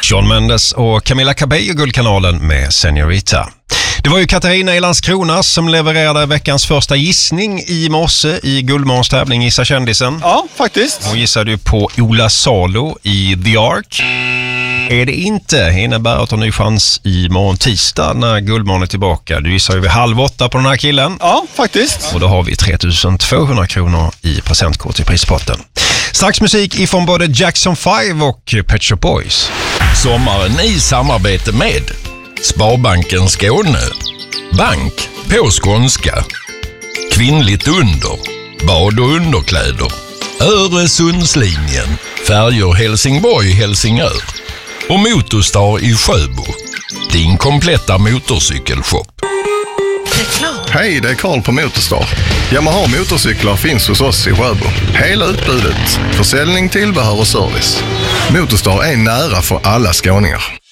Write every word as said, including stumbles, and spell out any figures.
Shawn Mendes och Camila Cabello, Guldkanalen med Senorita. Det var ju Katarina i Landskrona som levererade veckans första gissning i morse i Guldmorgons tävling Gissa kändisen. Ja, faktiskt. Hon gissade ju på Ola Salo i The Ark. Är det inte, innebär att hon har ny chans i morgon tisdag när Guldmorgon är tillbaka. Du gissar ju vid halv åtta på den här killen. Ja, faktiskt. Och då har vi tre tusen tvåhundra kronor i presentkort i prispotten. Strax musik ifrån både Jackson five och Pet Shop Boys. Sommaren i samarbete med Sparbanken Skåne, bank på skånska, kvinnligt under, bad och underkläder, Öresundslinjen, färjor Helsingborg-Helsingör och Motorstar i Sjöbo, din kompletta motorcykelshop. Hej, det är Karl på Motorstar. Yamaha motorcyklar finns hos oss i Sjöbo. Hela utbudet, försäljning, tillbehör och service. Motorstar är nära för alla skåningar.